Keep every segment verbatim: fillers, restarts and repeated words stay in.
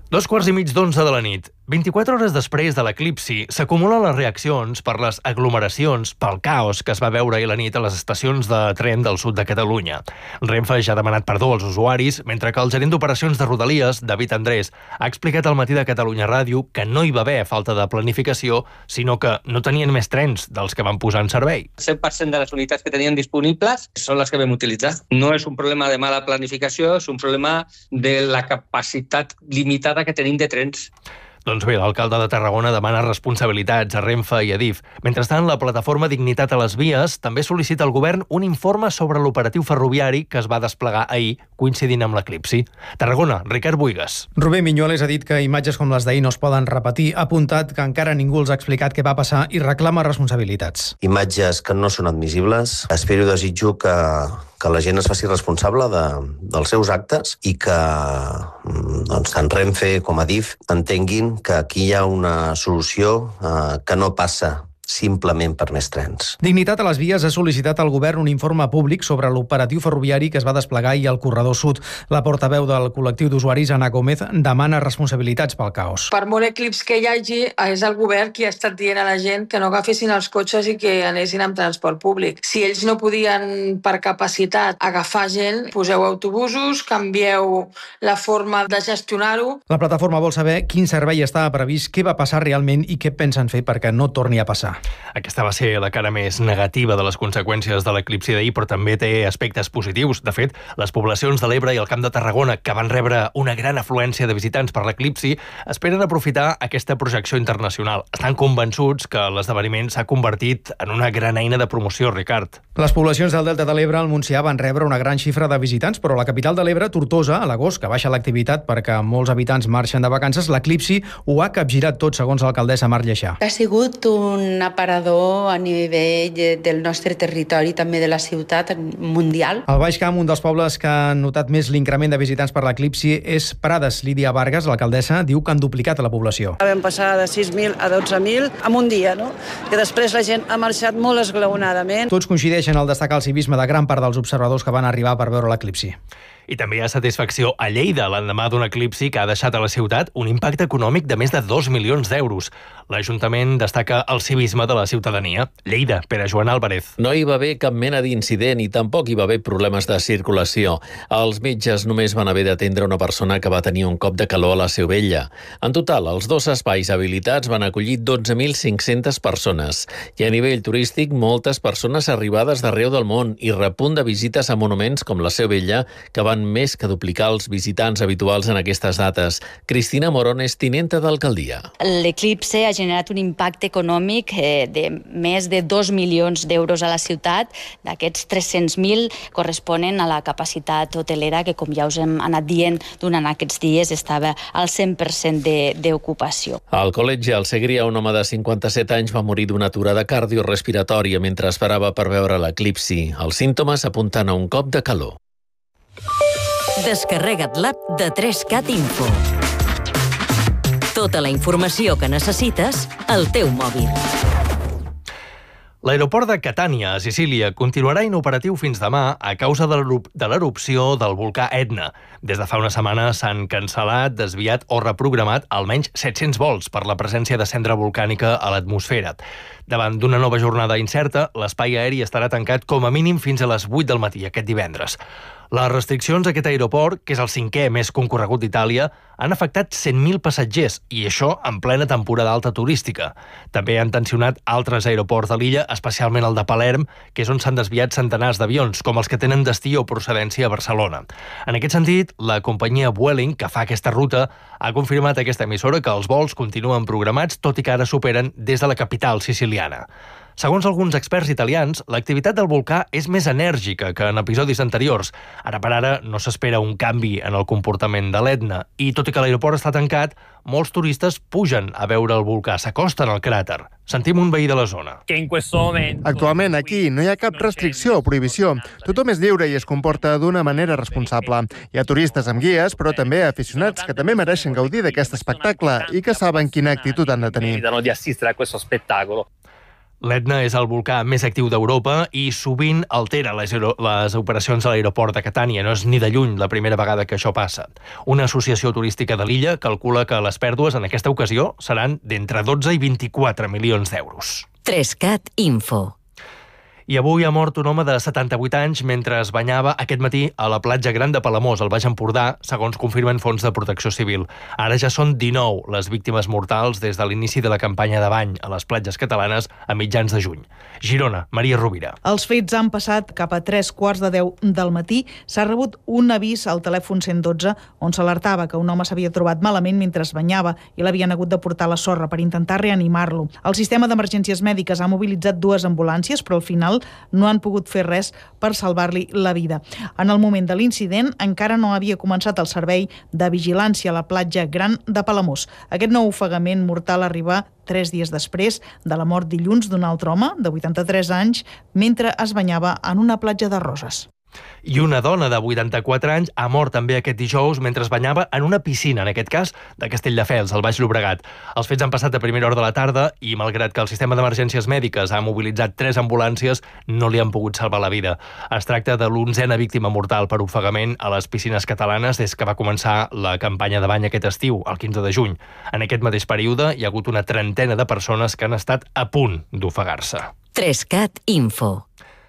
Dos quarts i mig d'onze de la nit. vint-i-quatre hores després de l'eclipsi, s'acumulen les reaccions per les aglomeracions, pel caos que es va veure ahir a la nit a les estacions de tren del sud de Catalunya. Renfe ja ha demanat perdó als usuaris, mentre que el gerent d'operacions de Rodalies, David Andrés, ha explicat al matí de Catalunya Ràdio que no hi va haver falta de planificació, sinó que no tenien més trens dels que van posar en servei. El cent per cent de les unitats que tenien disponibles són les que vam utilitzar. No és un problema de mala planificació, és un problema de la capacitat limitada que tenim de trens. Doncs bé, l'alcalde de Tarragona demana responsabilitats a Renfe i a Adif. Mentrestant, la plataforma Dignitat a les Vies també sol·licita al govern un informe sobre l'operatiu ferroviari que es va desplegar ahir, coincidint amb l'eclipsi. Tarragona, Ricard Buigas. Rubén Miñoles ha dit que imatges com les d'ahir no es poden repetir. Ha apuntat que encara ningú els ha explicat què va passar i reclama responsabilitats. Imatges que no són admissibles. Espero i desitjo que que la gent es faci responsable de, dels seus actes i que doncs, tant Renfe com Adif entenguin que aquí hi ha una solució eh, que no passa simplement per més trens. Dignitat a les Vies ha sol·licitat al govern un informe públic sobre l'operatiu ferroviari que es va desplegar ahir al corredor sud. La portaveu del col·lectiu d'usuaris, Ana Gómez, demana responsabilitats pel caos. Per molt eclips que hi hagi, és el govern qui ha estat dient a la gent que no agafessin els cotxes i que anessin amb transport públic. Si ells no podien, per capacitat, agafar gent, poseu autobusos, canvieu la forma de gestionar-ho. La plataforma vol saber quin servei estava previst, què va passar realment i què pensen fer perquè no torni a passar. Aquesta va ser la cara més negativa de les conseqüències de l'eclipsi d'ahir, però també té aspectes positius. De fet, les poblacions de l'Ebre i el Camp de Tarragona, que van rebre una gran afluència de visitants per l'eclipsi, esperen aprofitar aquesta projecció internacional. Estan convençuts que l'esdeveniment s'ha convertit en una gran eina de promoció, Ricard. Les poblacions del Delta de l'Ebre al Montsià van rebre una gran xifra de visitants, però a la capital de l'Ebre, Tortosa, a l'agost, que baixa l'activitat perquè molts habitants marxen de vacances, l'eclipsi ho ha capgirat tot, segons l'alcaldessa Mar Lleixà. Ha sigut un aparador a nivell del nostre territori, també de la ciutat mundial. Al Baix Camp, un dels pobles que han notat més l'increment de visitants per l'eclipsi és Prades. Lídia Vargas, l'alcaldessa, diu que han duplicat la població. Vam passar de sis mil a dotze mil en un dia, no? Que després la gent ha marxat molt esglaonadament. Tots coincideixen al destacar el civisme de gran part dels observadors que van arribar per veure l'eclipsi. I també hi ha satisfacció a Lleida, l'endemà d'un eclipsi que ha deixat a la ciutat un impacte econòmic de més de dos milions d'euros. L'Ajuntament destaca el civisme de la ciutadania. Lleida, Pere Joan Álvarez. No hi va haver cap mena d'incident i tampoc hi va haver problemes de circulació. Els metges només van haver d'atendre una persona que va tenir un cop de calor a la seu vella. En total, els dos espais habilitats van acollir dotze mil cinc-centes persones. I a nivell turístic, moltes persones arribades d'arreu del món i repunt de visites a monuments com la seu vella, que van més que duplicar els visitants habituals en aquestes dates. Cristina Morones, tinenta d'alcaldia. L'eclipse ha generat un impacte econòmic de més de dos milions d'euros a la ciutat. D'aquests tres-cents mil corresponen a la capacitat hotelera que, com ja us hem anat dient durant aquests dies, estava al cent per cent d'ocupació. Al col·legi al Segrià, un home de cinquanta-set anys va morir d'una aturada cardiorespiratòria mentre esperava per veure l'eclipsi. Els símptomes apunten a un cop de calor. Descarrega't l'app de tres cat Info. Tota la informació que necessites al teu mòbil. L'aeroport de Catània, a Sicília, continuarà inoperatiu fins demà a causa de l'erupció del volcà Etna. Des de fa una setmana s'han cancel·lat, desviat o reprogramat almenys set-cents vols per la presència de cendra volcànica a l'atmosfera. Davant d'una nova jornada incerta, l'espai aeri estarà tancat com a mínim fins a les vuit del matí aquest divendres. Les restriccions a aquest aeroport, que és el cinquè més concorregut d'Itàlia, han afectat cent mil passatgers, i això en plena temporada alta turística. També han tensionat altres aeroports de l'illa, especialment el de Palerm, que és on s'han desviat centenars d'avions, com els que tenen destí o procedència a Barcelona. En aquest sentit, la companyia Vueling, que fa aquesta ruta, ha confirmat a aquesta emissora que els vols continuen programats, tot i que ara s'operen des de la capital siciliana. Segons alguns experts italians, l'activitat del volcà és més enèrgica que en episodis anteriors. Ara per ara no s'espera un canvi en el comportament de l'Etna i, tot i que l'aeroport està tancat, molts turistes pugen a veure el volcà, s'acosten al cràter. Sentim un veí de la zona. Actualment aquí no hi ha cap restricció o prohibició. Tothom és lliure i es comporta d'una manera responsable. Hi ha turistes amb guies, però també aficionats que també mereixen gaudir d'aquest espectacle i que saben quina actitud han de tenir. L'Etna és el volcà més actiu d'Europa i sovint altera les, les operacions a l'aeroport de Catània. No és ni de lluny la primera vegada que això passa. Una associació turística de l'illa calcula que les pèrdues en aquesta ocasió seran d'entre dotze i vint-i-quatre milions d'euros. Trescat Info. I avui ha mort un home de setanta-vuit anys mentre es banyava aquest matí a la platja Gran de Palamós, al Baix Empordà, segons confirmen fons de protecció civil. Ara ja són dinou les víctimes mortals des de l'inici de la campanya de bany a les platges catalanes a mitjans de juny. Girona, Maria Rovira. Els fets han passat cap a tres quarts de deu del matí. S'ha rebut un avís al telèfon cent dotze on s'alertava que un home s'havia trobat malament mentre es banyava i l'havien hagut de portar a la sorra per intentar reanimar-lo. El sistema d'emergències mèdiques ha mobilitzat dues ambulàncies, però al final no han pogut fer res per salvar-li la vida. En el moment de l'incident encara no havia començat el servei de vigilància a la platja Gran de Palamós. Aquest nou ofegament mortal arriba tres dies després de la mort dilluns d'un altre home de vuitanta-tres anys mentre es banyava en una platja de Roses. I una dona de vuitanta-quatre anys ha mort també aquest dijous mentre es banyava en una piscina, en aquest cas de Castelldefels, al Baix Llobregat. Els fets han passat a primera hora de la tarda i, malgrat que el sistema d'emergències mèdiques ha mobilitzat tres ambulàncies, no li han pogut salvar la vida. Es tracta de l'onzena víctima mortal per ofegament a les piscines catalanes des que va començar la campanya de bany aquest estiu, el quinze de juny. En aquest mateix període hi ha hagut una trentena de persones que han estat a punt d'ofegar-se. Trescat Info.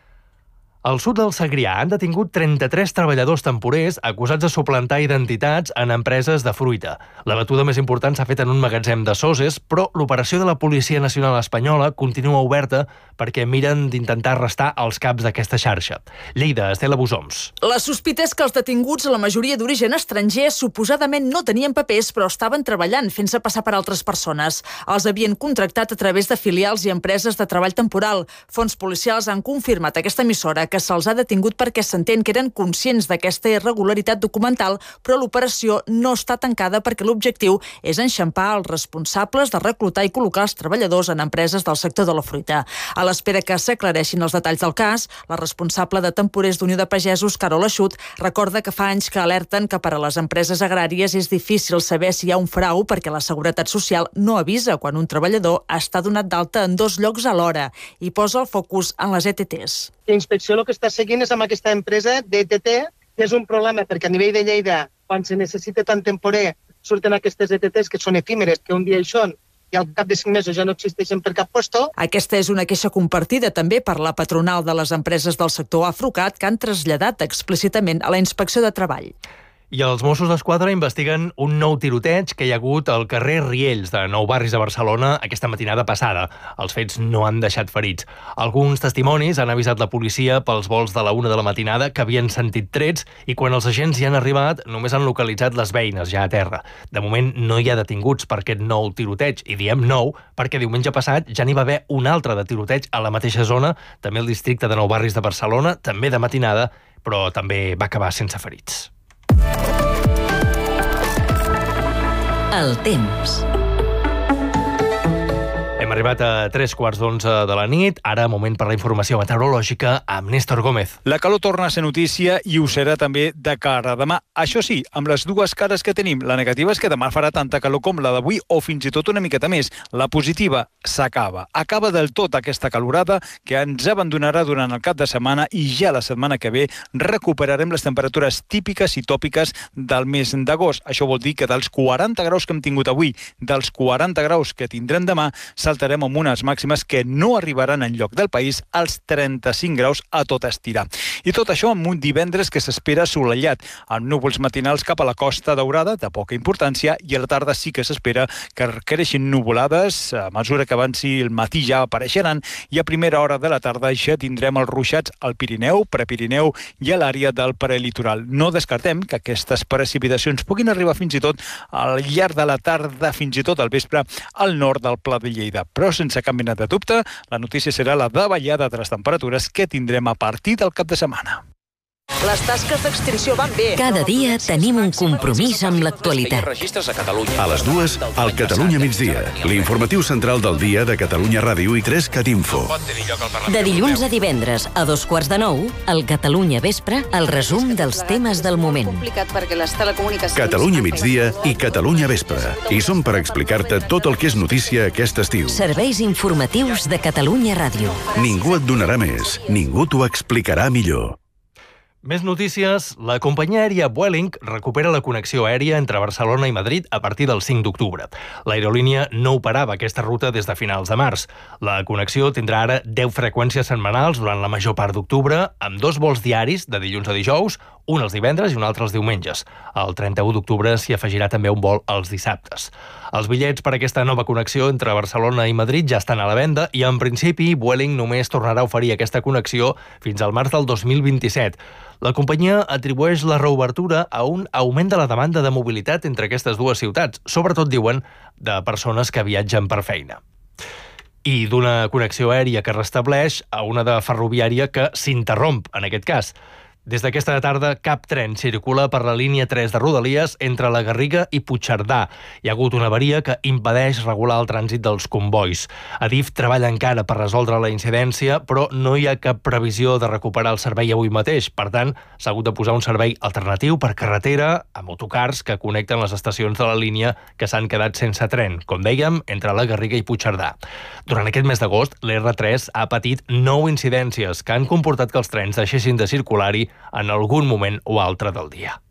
Al sud del Segrià han detingut trenta-tres treballadors temporers acusats de suplantar identitats en empreses de fruita. La batuda més important s'ha fet en un magatzem de Soses, però l'operació de la Policia Nacional Espanyola continua oberta perquè miren d'intentar arrestar els caps d'aquesta xarxa. Lleida, Estela Busoms. La sospita és que els detinguts, la majoria d'origen estranger, suposadament no tenien papers, però estaven treballant, fent-se passar per altres persones. Els havien contractat a través de filials i empreses de treball temporal. Fons policials han confirmat a aquesta emissora que se'ls ha detingut perquè s'entén que eren conscients d'aquesta irregularitat documental, però l'operació no està tancada perquè l'objectiu és enxampar els responsables de reclutar i col·locar els treballadors en empreses del sector de la fruita. A l'espera que s'aclareixin els detalls del cas, la responsable de temporers d'Unió de Pagesos, Carola Xut, recorda que fa anys que alerten que per a les empreses agràries és difícil saber si hi ha un frau perquè la Seguretat Social no avisa quan un treballador està donat d'alta en dos llocs alhora i posa el focus en les E T Ts. La inspecció el que està seguint és amb aquesta empresa d'E T T, que és un problema perquè a nivell de Lleida, quan se necessita tant temporer, surten aquestes E T Ts que són efímeres, que un dia hi són i al cap de cinc mesos ja no existeixen per cap puesto. Aquesta és una queixa compartida també per la patronal de les empreses del sector Afrucat, que han traslladat explícitament a la Inspecció de Treball. I els Mossos d'Esquadra investiguen un nou tiroteig que hi ha hagut al carrer Riells de Nou Barris de Barcelona aquesta matinada passada. Els fets no han deixat ferits. Alguns testimonis han avisat la policia pels vols de la una de la matinada que havien sentit trets i quan els agents hi han arribat només han localitzat les beines ja a terra. De moment no hi ha detinguts per aquest nou tiroteig i diem nou perquè diumenge passat ja n'hi va haver un altre de tiroteig a la mateixa zona, també al districte de Nou Barris de Barcelona, també de matinada, però també va acabar sense ferits. El temps. Hem arribat a tres quarts d'onze de la nit, ara moment per la informació meteorològica amb Néstor Gómez. La calor torna a ser notícia i ho serà també de cara a demà. Això sí, amb les dues cares que tenim. La negativa és que demà farà tanta calor com la d'avui o fins i tot una miqueta més. La positiva s'acaba. Acaba del tot aquesta calorada que ens abandonarà durant el cap de setmana i ja la setmana que ve recuperarem les temperatures típiques i tòpiques del mes d'agost. Això vol dir que dels quaranta graus que hem tingut avui, dels quaranta graus que tindrem demà, saltarem amb unes màximes que no arribaran en lloc del país als trenta-cinc graus a tot estirar. I tot això amb un divendres que s'espera assolellat, amb núvols matinals cap a la Costa Daurada, de poca importància, i a la tarda sí que s'espera que creixin nuvolades. A mesura que avanci el matí ja apareixeran i a primera hora de la tarda ja tindrem els ruixats al Pirineu, Prepirineu i a l'àrea del prelitoral. No descartem que aquestes precipitacions puguin arribar fins i tot al llarg de la tarda, fins i tot al vespre, al nord del Pla de Lleida. Però sense cap mena de dubte, la notícia serà la davallada de les temperatures que tindrem a partir del cap de setmana. Les tasques d'extinció van bé. Cada dia tenim un compromís amb l'actualitat. A les dues, al Catalunya migdia, l'informatiu central del dia de Catalunya Ràdio i tres Cat Info. De dilluns a divendres, a dos quarts de nou, al Catalunya Vespre, el resum dels temes del moment. Catalunya migdia i Catalunya Vespre. I som per explicar-te tot el que és notícia aquest estiu. Serveis informatius de Catalunya Ràdio. Ningú et donarà més, ningú t'ho explicarà millor. Més notícies. La companyia aèria Vueling recupera la connexió aèria entre Barcelona i Madrid a partir del cinc d'octubre. L'aerolínia no operava aquesta ruta des de finals de març. La connexió tindrà ara deu freqüències setmanals durant la major part d'octubre, amb dos vols diaris de dilluns a dijous, un els divendres i un altre els diumenges. El trenta-u d'octubre s'hi afegirà també un vol els dissabtes. Els bitllets per a aquesta nova connexió entre Barcelona i Madrid ja estan a la venda i, en principi, Vueling només tornarà a oferir aquesta connexió fins al març del dos mil vint-i-set. La companyia atribueix la reobertura a un augment de la demanda de mobilitat entre aquestes dues ciutats, sobretot, diuen, de persones que viatgen per feina. I d'una connexió aèria que restableix a una de ferroviària que s'interromp, en aquest cas. Des d'aquesta tarda, cap tren circula per la línia tres de Rodalies entre la Garriga i Puigcerdà. Hi ha hagut una avaria que impedeix regular el trànsit dels convois. Adif treballa encara per resoldre la incidència, però no hi ha cap previsió de recuperar el servei avui mateix. Per tant, s'ha hagut de posar un servei alternatiu per carretera amb autocars que connecten les estacions de la línia que s'han quedat sense tren, com dèiem, entre la Garriga i Puigcerdà. Durant aquest mes d'agost, l'R tres ha patit nou incidències que han comportat que els trens deixessin de circular-hi en algun moment o altre del dia.